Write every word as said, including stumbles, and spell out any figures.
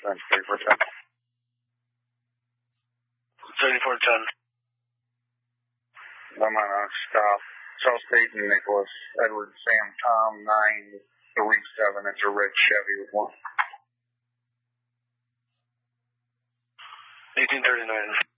That's thirty-four ten. thirty-four ten. I'm on a stop. Charles Payton, Nicholas, Edward, Sam, Tom, nine three seven. It's a red Chevy with one. eighteen thirty-nine.